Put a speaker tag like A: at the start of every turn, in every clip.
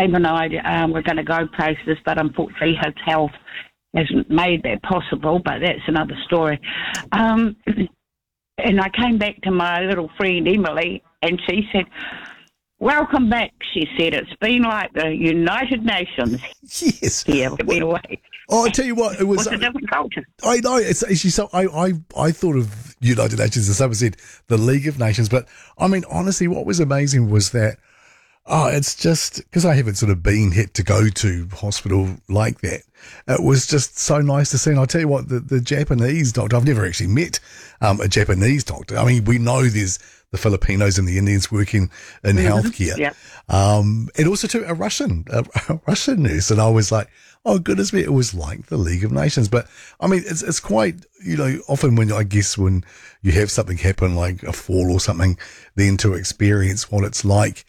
A: Steve and I were going to go places, but unfortunately his health hasn't made that possible, but that's another story. And I came back to my little friend Emily, and she said, "Welcome back," she said. "It's been like the United Nations."
B: Yes.
A: Yeah, we've been away.
B: Oh, I tell you what, it was
A: a different culture.
B: I know. It's actually so. I thought of United Nations, as someone said, the League of Nations. But I mean, honestly, what was amazing was that. Oh, it's just because I haven't sort of been hit to go to hospital like that. It was just so nice to see. And I'll tell you what, the Japanese doctor, I've never actually met a Japanese doctor. I mean, we know there's the Filipinos and the Indians working in healthcare.
A: Yep.
B: And also too, a Russian nurse. And I was like, oh, goodness me, it was like the League of Nations. But I mean, it's quite, often when you have something happen, like a fall or something, then to experience what it's like.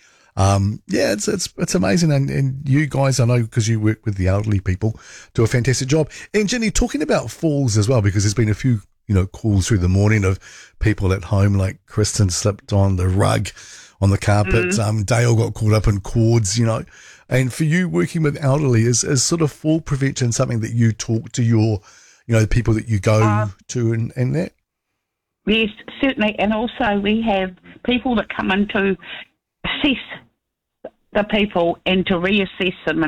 B: It's amazing. And you guys, I know because you work with the elderly people, do a fantastic job. And Jenny, talking about falls as well, because there's been a few, calls through the morning of people at home, like Kristen slipped on the rug on the carpet. Dale got caught up in cords, and for you working with elderly, is sort of fall prevention something that you talk to your, the people that you go to and that?
A: Yes, certainly. And also we have people that come in to assess the people and to reassess them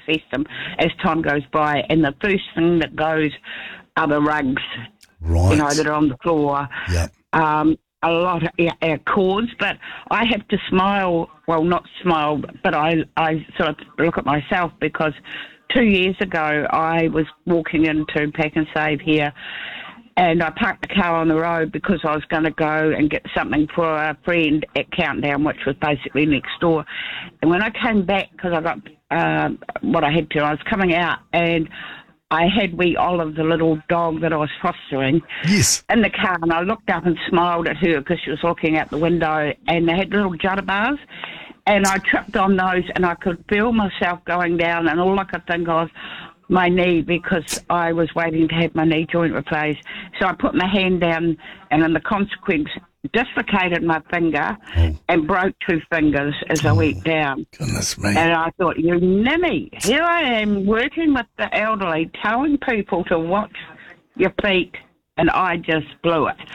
A: as time goes by. And the first thing that goes are the rugs,
B: right?
A: That are on the floor.
B: Yeah.
A: A lot of cords, but I have to smile. Well, not smile, but I sort of look at myself because 2 years ago I was walking into Pack and Save here, and I parked the car on the road because I was going to go and get something for a friend at Countdown, which was basically next door. And when I came back, because I got what I had to, I was coming out and I had wee Olive, the little dog that I was fostering,
B: yes,
A: in the car, and I looked up and smiled at her because she was looking out the window, and they had little judder bars, and I tripped on those, and I could feel myself going down, and all I could think of my knee, because I was waiting to have my knee joint replaced. So I put my hand down, and in the consequence, dislocated my finger and broke 2 fingers as I went down.
B: Goodness me.
A: And I thought, you nimmy, here I am working with the elderly, telling people to watch your feet, and I just blew it.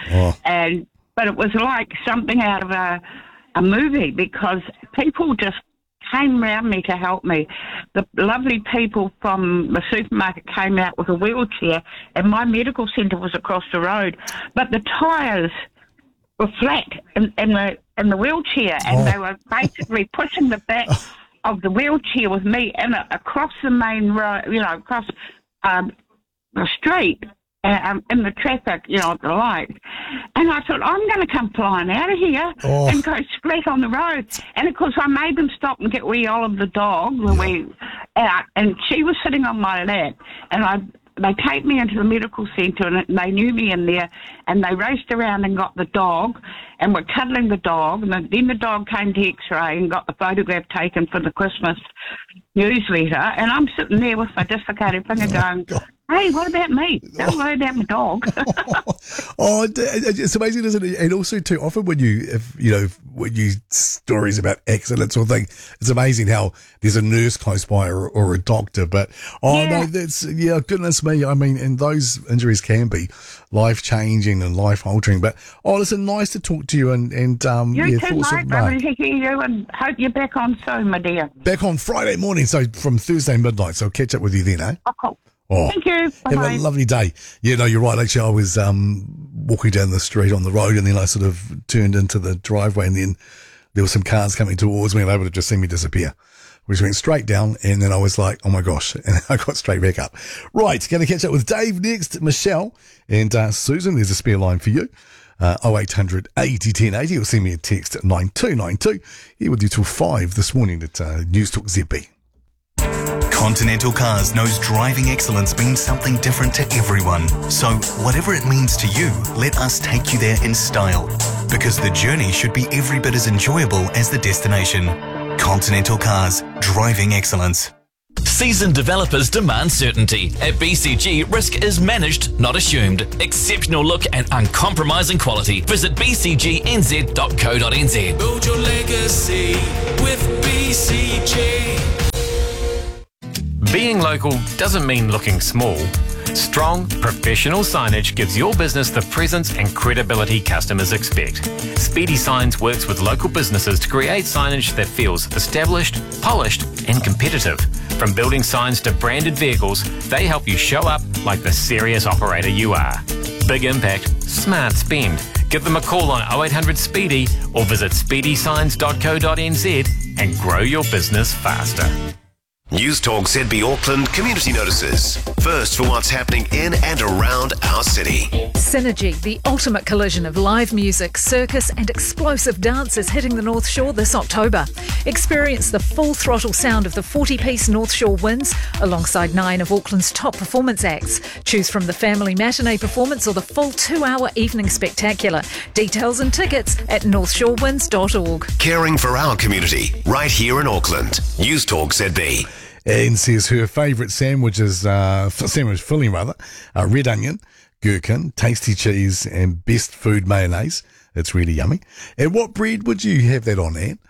A: But it was like something out of a movie, because people just came round me to help me. The lovely people from the supermarket came out with a wheelchair, and my medical centre was across the road, but the tyres were flat in the wheelchair, and they were basically pushing the back of the wheelchair with me across the main road, across the street, in the traffic, at the light. And I thought, I'm going to come flying out of here and go splat on the road. And of course, I made them stop and get wee Olive the dog, out, and she was sitting on my lap, and they take me into the medical centre, and they knew me in there, and they raced around and got the dog, and were cuddling the dog, and then the dog came to X-ray and got the photograph taken for the Christmas newsletter, and I'm sitting there with my dislocated finger going, hey, what about me? Don't worry about my dog.
B: It's amazing, isn't it? And also, too, often when you stories about accidents or things, it's amazing how there's a nurse close by or a doctor. But, goodness me. I mean, and those injuries can be life-changing and life-altering. But, listen, nice to talk to you. And
A: you too, mate. Lovely to hear you, and hope you're back on soon, my dear.
B: Back on Friday morning, so from Thursday midnight. So I'll catch up with you then, eh?
A: Oh, cool.
B: Oh,
A: thank you. Bye-bye.
B: Have a lovely day. Yeah, no, you're right. Actually, I was walking down the street on the road, and then I sort of turned into the driveway, and then there were some cars coming towards me, and they would have just seen me disappear. We just went straight down, and then I was like, oh my gosh, and I got straight back up. Right, going to catch up with Dave next, Michelle, and Susan. There's a spare line for you. 0800 80 1080, or send me a text at 9292. Here with you till 5 this morning at News Talk ZB.
C: Continental Cars knows driving excellence means something different to everyone. So whatever it means to you, let us take you there in style. Because the journey should be every bit as enjoyable as the destination. Continental Cars, driving excellence.
D: Seasoned developers demand certainty. At BCG, risk is managed, not assumed. Exceptional look and uncompromising quality. Visit bcgnz.co.nz.
E: Build your legacy with BCG. Being local doesn't mean looking small. Strong, professional signage gives your business the presence and credibility customers expect. Speedy Signs works with local businesses to create signage that feels established, polished, and competitive. From building signs to branded vehicles, they help you show up like the serious operator you are. Big impact, smart spend. Give them a call on 0800 Speedy or visit speedysigns.co.nz and grow your business faster.
F: News Talk ZB Auckland community notices. First for what's happening in and around our city.
G: Synergy, the ultimate collision of live music, circus and explosive dance is hitting the North Shore this October. Experience the full throttle sound of the 40-piece North Shore Winds alongside 9 of Auckland's top performance acts. Choose from the family matinee performance or the full 2-hour evening spectacular. Details and tickets at northshorewinds.org.
F: Caring for our community right here in Auckland. News Talk ZB.
B: And says her favourite sandwich filling, red onion, gherkin, tasty cheese, and best food mayonnaise. It's really yummy. And what bread would you have that on, Anne?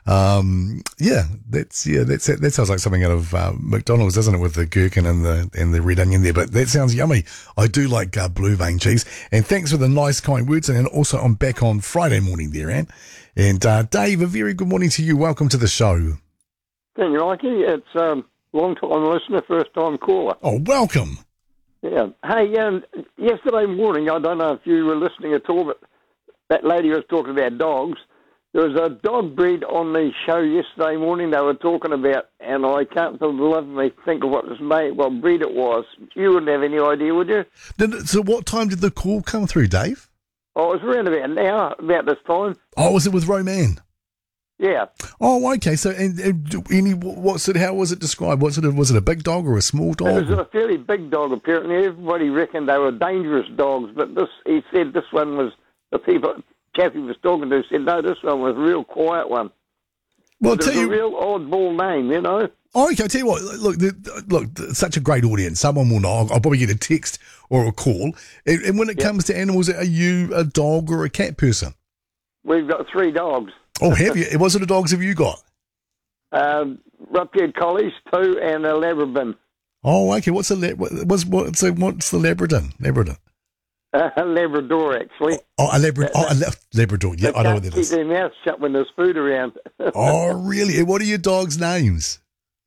B: That sounds like something out of McDonald's, doesn't it, with the gherkin and the red onion there? But that sounds yummy. I do like blue vein cheese. And thanks for the nice, kind words. And also, I'm back on Friday morning there, Anne. And Dave, a very good morning to you. Welcome to the show.
H: Thank you, Mikey. It's long-time listener, first-time caller.
B: Oh, welcome.
H: Yeah. Hey, yesterday morning, I don't know if you were listening at all, but that lady was talking about dogs. There was a dog breed on the show yesterday morning they were talking about, and I can't for the love of me think of what breed it was. You wouldn't have any idea, would you?
B: So what time did the call come through, Dave?
H: Oh, it was around about now, about this time.
B: Oh, was it with Roman?
H: Yeah.
B: Oh, okay. So, how was it described? Was it a big dog or a small dog?
H: It was a fairly big dog, apparently. Everybody reckoned they were dangerous dogs, but he said this one was, chap he was talking to said, no, this one was a real quiet one.
B: Well,
H: it's a real oddball name, you know.
B: Oh, okay, I'll tell you what, look, such a great audience. Someone will know. I'll probably get a text or a call. And when it comes to animals, are you a dog or a cat person?
H: We've got 3 dogs.
B: Oh, have you? What sort of dogs have you got?
H: Rup-eared collies, 2, and a Labrador.
B: Oh, okay. What's the Labrador? Labrador.
H: A Labrador, actually.
B: Oh, a Labrador. Yeah, I know what that is.
H: Keep their mouths shut when there's food around.
B: Oh, really? And what are your dogs' names?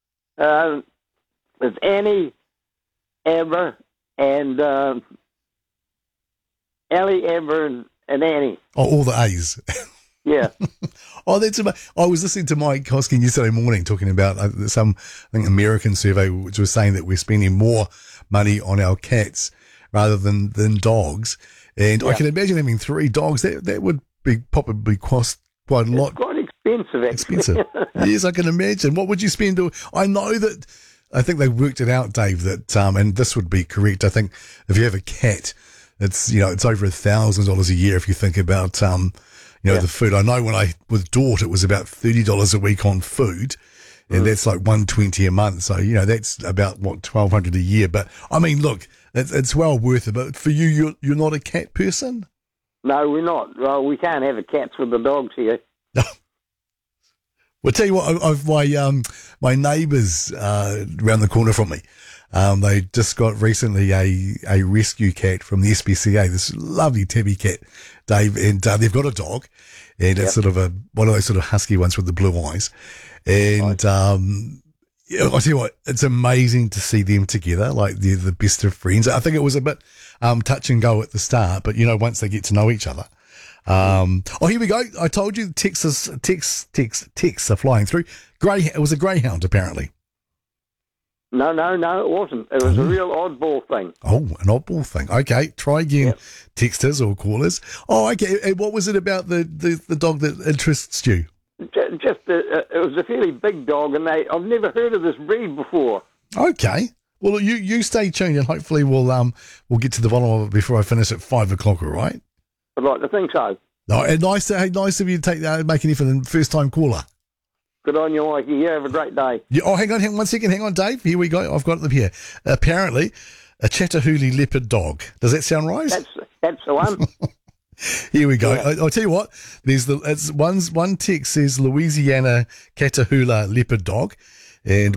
H: It's Annie, Amber, and Ellie, Amber, and Annie.
B: Oh, all the A's.
H: Yeah.
B: Oh, that's amazing. I was listening to Mike Hoskin yesterday morning talking about some American survey which was saying that we're spending more money on our cats rather than dogs. And I can imagine having 3 dogs. That would probably cost quite a lot.
H: It's quite expensive, actually.
B: Expensive. Yes, I can imagine. What would you spend? I think they worked it out, Dave, that, and this would be correct. I think if you have a cat, it's over $1,000 a year if you think about, the food. I know with Dort, it was about $30 a week on food, and that's like $120 a month. So, that's about, $1,200 a year. But, I mean, look, it's well worth it. But for you, you're not a cat person?
H: No, we're not. Well, we can't have cats with the dogs here.
B: Well, tell you what, my neighbours around the corner from me, they just got recently a rescue cat from the SPCA, this lovely tabby cat, Dave, and they've got a dog, and it's sort of one of those sort of husky ones with the blue eyes. And I'll tell you what, it's amazing to see them together, like they're the best of friends. I think it was a bit touch and go at the start, but once they get to know each other. Here we go. I told you texts are flying through. It was a greyhound, apparently.
H: No, it wasn't. It was a real oddball thing.
B: Oh, an oddball thing. Okay, try again, texters or callers. Oh, okay. And what was it about the dog that interests you?
H: It was a fairly big dog, and I've never heard of this breed before.
B: Okay. Well, you stay tuned, and hopefully we'll get to the bottom of it before I finish at 5 o'clock. All right.
H: I'd like to think so.
B: No, and nice of you to make an effort and first time caller.
H: Good on you, Mikey. You have a great day.
B: Yeah, hang on 1 second. Hang on, Dave. Here we go. I've got them here. Apparently, a Chattahoochee leopard dog. Does that sound right?
H: That's the one.
B: Here we go.
H: Yeah.
B: I'll tell you what. One text says Louisiana Catahoula leopard dog, and